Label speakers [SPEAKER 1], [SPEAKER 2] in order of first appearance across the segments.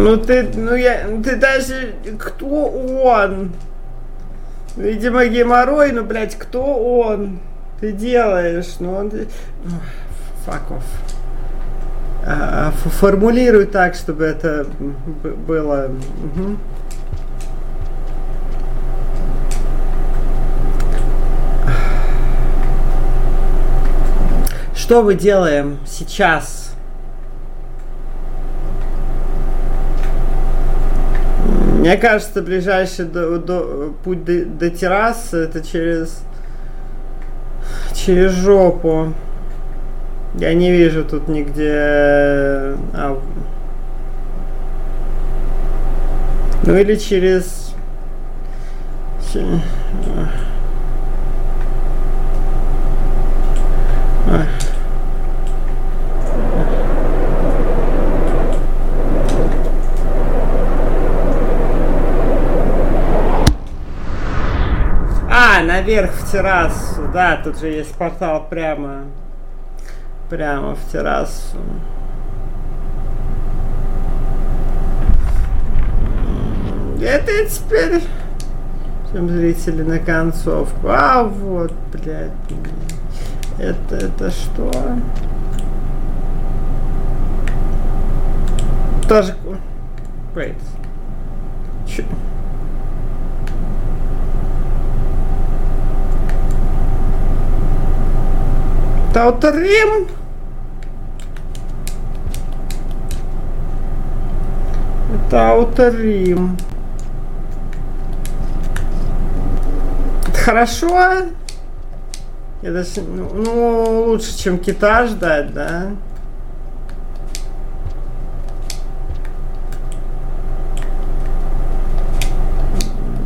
[SPEAKER 1] Ты даже, кто он? Видимо, геморрой, ну, блядь, кто он? Ты делаешь, ну, он... Fuck off. Формулируй так, чтобы это было... Угу. Что мы делаем сейчас? Мне кажется, ближайший путь до террасы это через жопу. Я не вижу тут нигде... Ну или через... Наверх в террасу. Да, тут же есть портал прямо в террасу. Это теперь... Всем зрители на концовку. А вот, блядь. Это что? Тоже... Wait. Чё? Таутерим. Таутерим. Это хорошо. Я даже, ну, лучше, чем кита ждать, да?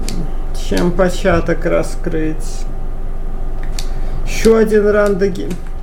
[SPEAKER 1] Чем початок раскрыть. Еще один рандоги.